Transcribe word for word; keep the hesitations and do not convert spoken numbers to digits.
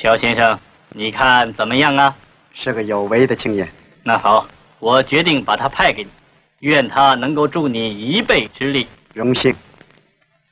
肖先生，你看怎么样啊？ 是个有为的青年。 那好，我决定把他派给你，愿他能够助你一臂之力。 荣幸。